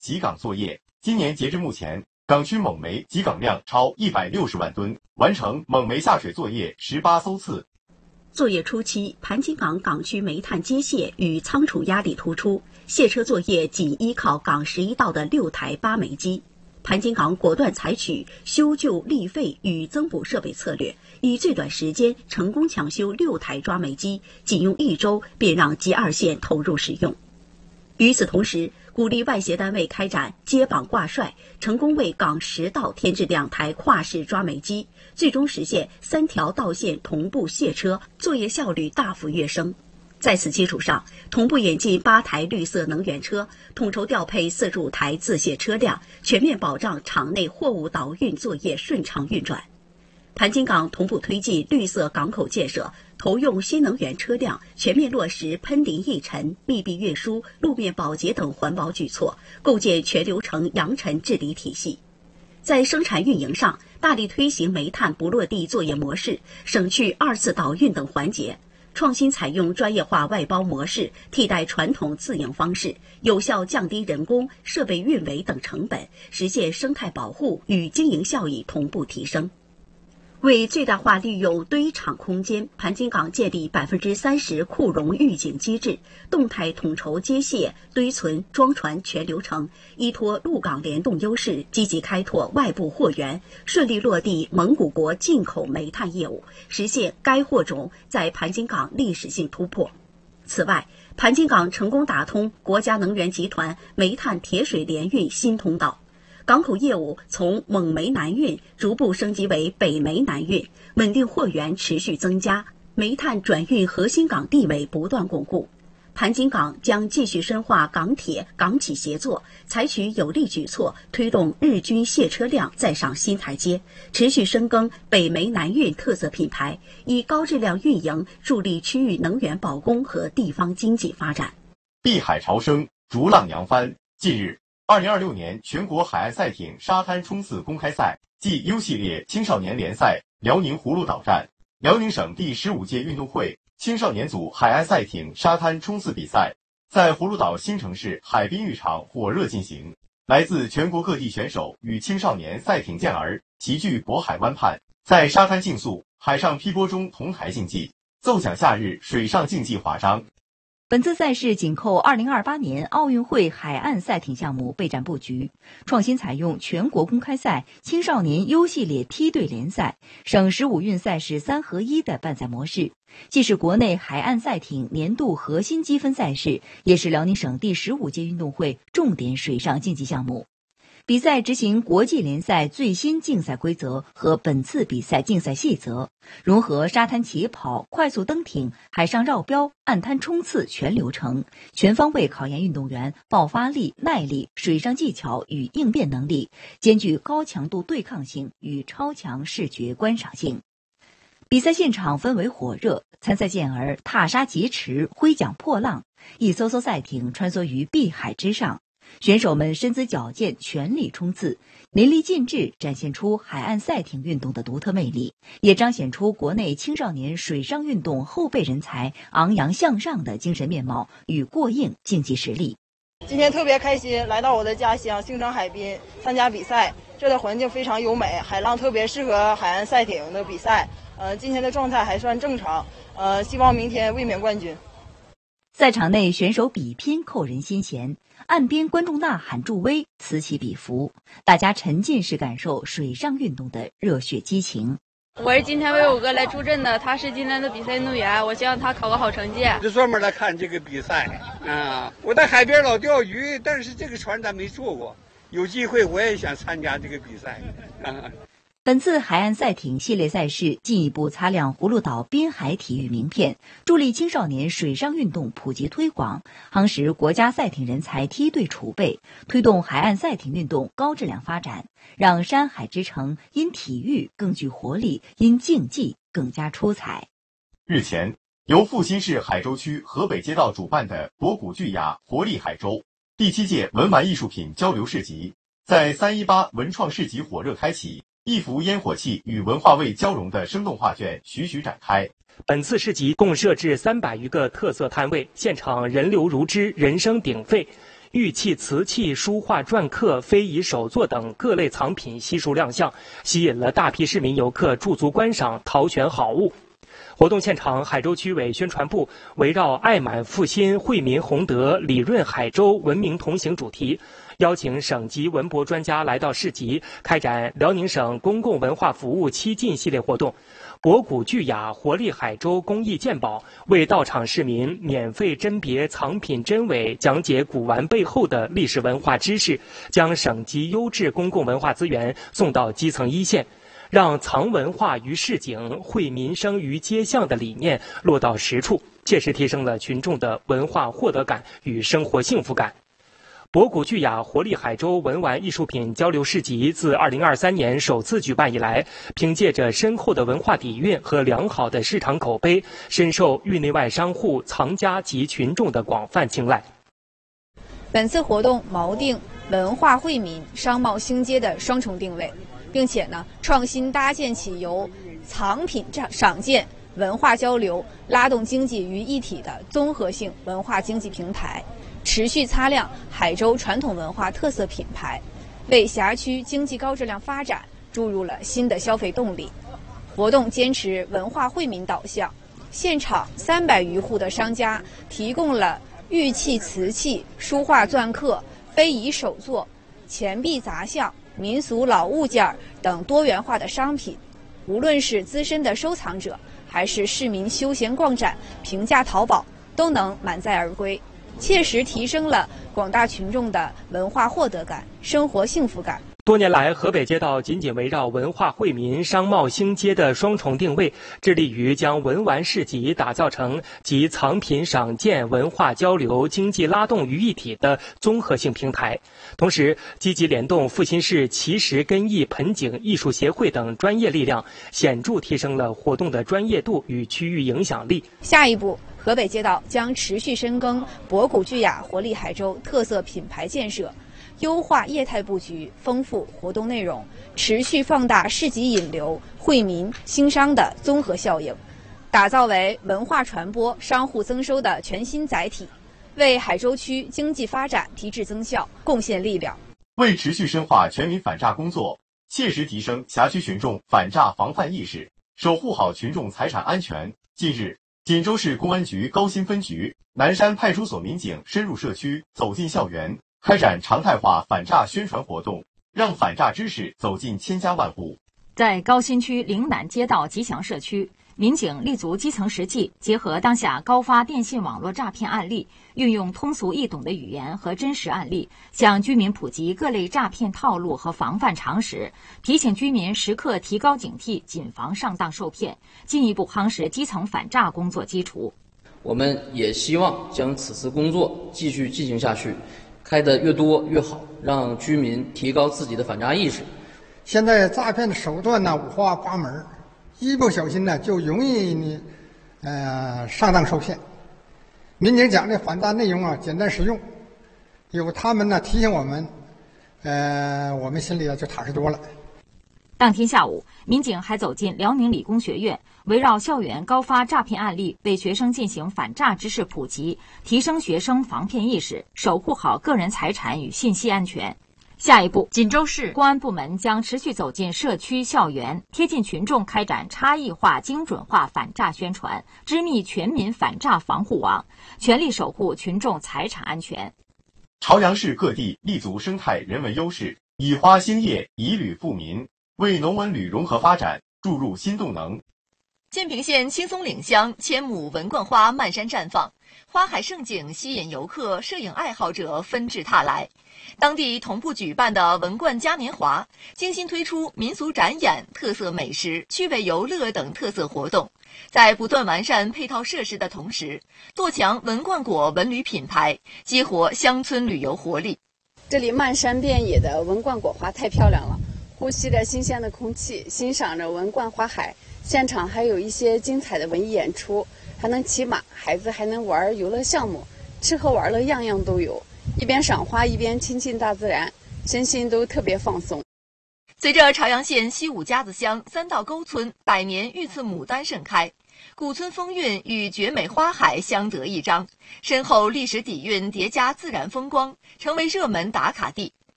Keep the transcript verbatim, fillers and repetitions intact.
集港作业。今年截至目前，港区锰煤集港量超一百六十万吨，完成锰煤下水作业十八艘次。 作业初期，盘锦港港区煤炭接卸与仓储压力突出，卸车作业仅依靠港十一道的六台八煤机。盘锦港果断采取修旧立废与增补设备策略，以最短时间成功抢修六台抓煤机，仅用一周便让G二线投入使用。与此同时，鼓励外协单位开展接榜挂帅，成功为港十道添置两台跨式抓煤机，最终实现三条道线同步卸车，作业效率大幅跃升。在此基础上，同步引进八台绿色能源车，统筹调配四十五台自卸车辆，全面保障场内货物导运作业顺畅运转。盘锦港同步推进绿色港口建设，投用新能源车辆，全面落实喷淋抑尘、密闭运输、路面保洁等环保举措，构建全流程扬尘治理体系。在生产运营上，大力推行煤炭不落地作业模式，省去二次导运等环节，创新采用专业化外包模式，替代传统自营方式，有效降低人工、设备运维等成本，实现生态保护与经营效益同步提升。为最大化利用堆场空间，盘锦港建立百分之三十库容预警机制，动态统筹接卸、堆存、装船全流程，依托陆港联动优势，积极开拓外部货源，顺利落地蒙古国进口煤炭业务，实现该货种在盘锦港历史性突破。此外，盘锦港成功打通国家能源集团煤炭铁水联运新通道。港口业务从锰煤南运逐步升级为北煤南运，稳定货源持续增加，煤炭转运核心港地位不断巩固。盘锦港将继续深化港铁、港企协作，采取有力举措，推动日均卸车量再上新台阶，持续深耕北煤南运特色品牌，以高质量运营助力区域能源保供和地方经济发展。 碧海潮生，逐浪扬帆。近日，二零二六年全国海岸赛艇沙滩冲刺公开赛暨 U 系列青少年联赛辽宁葫芦岛站，辽宁省第十五届运动会青少年组海岸赛艇沙滩冲刺比赛在葫芦岛新城市海滨浴场火热进行。来自全国各地选手与青少年赛艇健儿齐聚渤海湾畔，在沙滩竞速、海上劈波中同台竞技，奏响夏日水上竞技华章。 本次赛事紧扣二零二八年奥运会海岸赛艇项目备战布局，创新采用全国公开赛、青少年 U 系列梯队联赛、省十五运赛事三合一的办赛模式，既是国内海岸赛艇年度核心积分赛事，也是辽宁省第十五届运动会重点水上竞技项目。比赛执行国际联赛最新竞赛规则和本次比赛竞赛细则，融合沙滩起跑、快速登艇、海上绕标、岸滩冲刺全流程，全方位考验运动员爆发力、耐力、水上技巧与应变能力，兼具高强度对抗性与超强视觉观赏性。比赛现场氛围火热，参赛健儿踏沙劫持、挥桨破浪，一艘艘赛艇穿梭于碧海之上。选手们身姿矫健，全力冲刺，淋漓尽致展现出海岸赛艇运动的独特魅力，也彰显出国内青少年水上运动后备人才昂扬向上的精神面貌与过硬竞技实力。 今天特别开心，来到我的家乡兴城海滨参加比赛，这的环境非常优美，海浪特别适合海岸赛艇的比赛。呃，今天的状态还算正常，呃，希望明天卫冕冠军。 赛场内选手比拼扣人心弦，岸边观众呐喊助威，此起彼伏，大家沉浸式感受水上运动的热血激情。 我是今天为我哥来助阵的，他是今天的比赛运动员，我希望他考个好成绩。 就专门来看这个比赛啊！我在海边老钓鱼，但是这个船咱没坐过，有机会我也想参加这个比赛。啊本次海岸赛艇系列赛事进一步擦亮葫芦岛滨海体育名片，助力青少年水上运动普及推广，夯实国家赛艇人才梯队储备，推动海岸赛艇运动高质量发展，让山海之城因体育更具活力，因竞技更加出彩。 日前，由阜新市海州区河北街道主办的博古巨雅活力海州第七届文玩艺术品交流市集，在三一八文创市集火热开启。一幅烟火气与文化味交融的生动画卷徐徐展开。 本次市集共设置三百余个特色摊位，现场人流如织，人声鼎沸。 玉器、瓷器、书画、篆刻、非遗手作等各类藏品悉数亮相，吸引了大批市民游客驻足观赏，淘选好物。活动现场，海州区委宣传部围绕爱满复兴、惠民洪德、理润海州、文明同行主题，邀请省级文博专家来到市集，开展辽宁省公共文化服务七进系列活动。博古聚雅，活力海州公益鉴宝，为到场市民免费甄别藏品真伪，讲解古玩背后的历史文化知识，将省级优质公共文化资源送到基层一线，让藏文化于市井、惠民生于街巷的理念落到实处，切实提升了群众的文化获得感与生活幸福感。博古聚雅活力海州文玩艺术品交流市集自二零二三年首次举办以来，凭借着深厚的文化底蕴和良好的市场口碑，深受域内外商户、藏家及群众的广泛青赏。 本次活动锚定文化惠民、商贸兴街的双重定位，并且呢，创新搭建起由藏品赏鉴、文化交流、拉动经济于一体的综合性文化经济平台，持续擦亮海州传统文化特色品牌，为辖区经济高质量发展注入了新的消费动力。活动坚持文化惠民导向，现场三百余户的商家提供了玉器、瓷器、书画、篆刻、非遗手作、钱币杂项、民俗老物件等多元化的商品，无论是资深的收藏者，还是市民休闲逛展、平价淘宝，都能满载而归，切实提升了广大群众的文化获得感、生活幸福感。 多年来，河北街道紧紧围绕文化惠民、商贸兴街的双重定位，致力于将文玩市集打造成集藏品赏鉴、文化交流、经济拉动于一体的综合性平台。同时，积极联动阜新市奇石根艺盆景艺术协会等专业力量，显著提升了活动的专业度与区域影响力。 下一步，河北街道将持续深耕博古聚雅活力海州特色品牌建设，优化业态布局，丰富活动内容，持续放大市集引流、惠民兴商的综合效应，打造为文化传播、商户增收的全新载体，为海州区经济发展提质增效贡献力量。 为持续深化全民反诈工作，切实提升辖区群众反诈防范意识，守护好群众财产安全，近日，锦州市公安局高新分局、南山派出所民警深入社区，走进校园，开展常态化反诈宣传活动，让反诈知识走进千家万户。 在高新区岭南街道吉祥社区，民警立足基层实际，结合当下高发电信网络诈骗案例，运用通俗易懂的语言和真实案例，向居民普及各类诈骗套路和防范常识，提醒居民时刻提高警惕，谨防上当受骗，进一步夯实基层反诈工作基础。 我们也希望将此次工作继续进行下去，开得越多越好，让居民提高自己的反诈意识。 现在诈骗的手段呢五花八门，一不小心呢就容易呢，呃上当受骗。民警讲的反诈内容啊简单实用，有他们呢提醒我们，呃我们心里啊就踏实多了。 当天下午，民警还走进辽宁理工学院，围绕校园高发诈骗案例，为学生进行反诈知识普及，提升学生防骗意识，守护好个人财产与信息安全。下一步，锦州市公安部门将持续走进社区校园，贴近群众开展差异化、精准化反诈宣传，织密全民反诈防护网，全力守护群众财产安全。 朝阳市各地立足生态人文优势，以花兴业，以旅富民，为农文旅融合发展注入新动能。 建平县青松岭乡千亩文冠花漫山绽放，花海盛景吸引游客、摄影爱好者纷至沓来。当地同步举办的文冠嘉年华，精心推出民俗展演、特色美食、趣味游乐等特色活动，在不断完善配套设施的同时，做强文冠果文旅品牌，激活乡村旅游活力。 这里漫山遍野的文冠果花太漂亮了，呼吸着新鲜的空气，欣赏着文冠花海，现场还有一些精彩的文艺演出，还能骑马，孩子还能玩游乐项目，吃喝玩乐样样都有，一边赏花一边亲近大自然，身心都特别放松。 随着朝阳县西五家子乡三道沟村百年玉刺牡丹盛开， 古村风韵与绝美花海相得益彰，深厚历史底蕴叠加自然风光，成为热门打卡地。